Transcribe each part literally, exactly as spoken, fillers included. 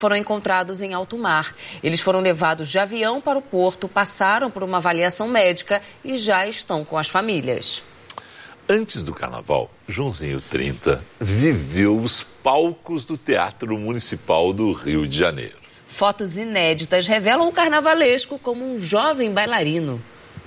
foram encontrados em alto mar. Eles foram levados de avião para o porto, passaram por uma avaliação médica e já estão com as famílias. Antes do carnaval, Joãozinho trinta viveu os palcos do Teatro Municipal do Rio de Janeiro. Fotos inéditas revelam o carnavalesco como um jovem bailarino.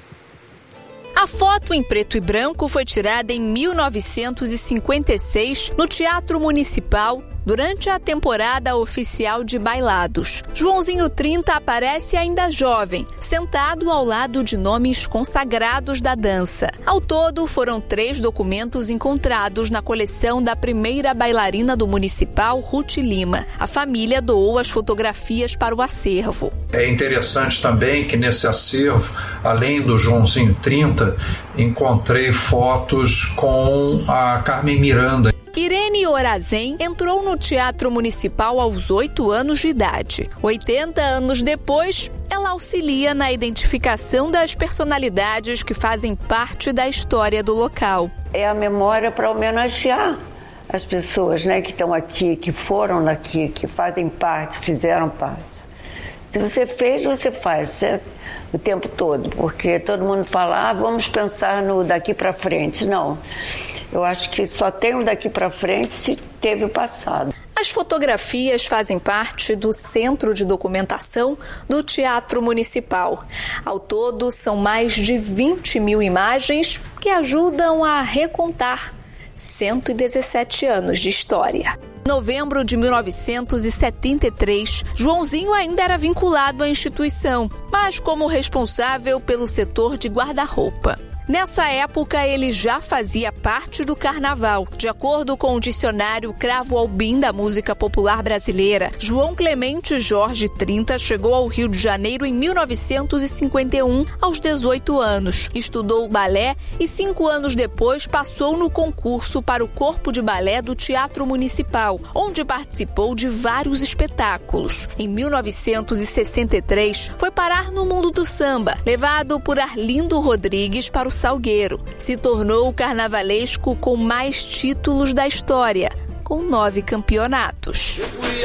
A foto em preto e branco foi tirada em mil novecentos e cinquenta e seis no Teatro Municipal, durante a temporada oficial de bailados. Joãozinho trinta aparece ainda jovem, sentado ao lado de nomes consagrados da dança. Ao todo, foram três documentos encontrados na coleção da primeira bailarina do Municipal, Ruth Lima. A família doou as fotografias para o acervo. É interessante também que nesse acervo, além do Joãozinho trinta, encontrei fotos com a Carmen Miranda. Irene Orazen entrou no Teatro Municipal aos oito anos de idade. oitenta anos depois, ela auxilia na identificação das personalidades que fazem parte da história do local. É a memória para homenagear as pessoas, né, que estão aqui, que foram daqui, que fazem parte, fizeram parte. Se você fez, você faz, certo? O tempo todo, porque todo mundo fala, ah, vamos pensar no daqui para frente. Não. Eu acho que só tem um daqui para frente se teve o passado. As fotografias fazem parte do Centro de Documentação do Teatro Municipal. Ao todo, são mais de vinte mil imagens que ajudam a recontar cento e dezessete anos de história. Em novembro de mil novecentos e setenta e três, Joãozinho ainda era vinculado à instituição, mas como responsável pelo setor de guarda-roupa. Nessa época, ele já fazia parte do carnaval. De acordo com o dicionário Cravo Albim da música popular brasileira, João Clemente Jorge trinta chegou ao Rio de Janeiro em mil novecentos e cinquenta e um, aos dezoito anos. Estudou balé e cinco anos depois passou no concurso para o Corpo de Balé do Teatro Municipal, onde participou de vários espetáculos. Em mil novecentos e sessenta e três, foi parar no mundo do samba, levado por Arlindo Rodrigues para o Salgueiro. Se tornou o carnavalesco com mais títulos da história, com nove campeonatos.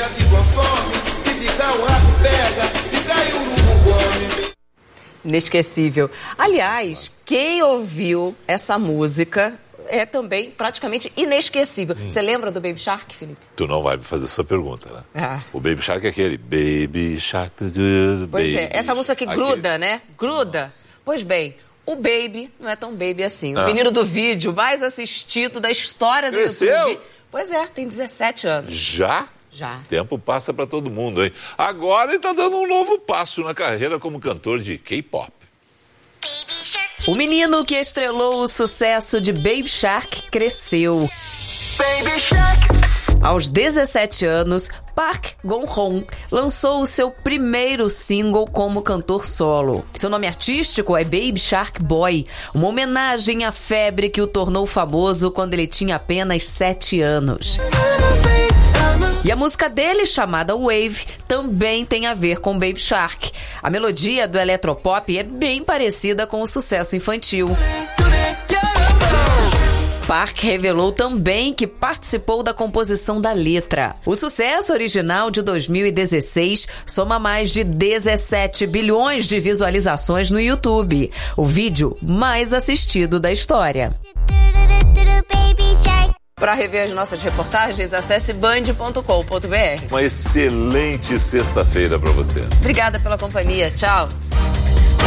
Inesquecível. Aliás, quem ouviu essa música é também praticamente inesquecível. Hum. Você lembra do Baby Shark, Felipe? Tu não vai me fazer essa pergunta, né? Ah. O Baby Shark é aquele Baby Shark. Baby pois é, essa música que gruda, aquele... né? Gruda. Nossa. Pois bem, o Baby não é tão baby assim. O ah. menino do vídeo mais assistido da história do Cresceu? YouTube. Pois é, tem dezessete anos. Já? Já. O tempo passa pra todo mundo, hein? Agora ele tá dando um novo passo na carreira como cantor de K-pop. O menino que estrelou o sucesso de Baby Shark cresceu. Baby Shark. Aos dezessete anos, Park Gon-hong lançou o seu primeiro single como cantor solo. Seu nome artístico é Baby Shark Boy, uma homenagem à febre que o tornou famoso quando ele tinha apenas sete anos. E a música dele, chamada Wave, também tem a ver com Baby Shark. A melodia do eletropop é bem parecida com o sucesso infantil. Park revelou também que participou da composição da letra. O sucesso original de dois mil e dezesseis soma mais de dezessete bilhões de visualizações no YouTube, o vídeo mais assistido da história. Para rever as nossas reportagens, acesse band ponto com ponto br. Uma excelente sexta-feira para você. Obrigada pela companhia. Tchau.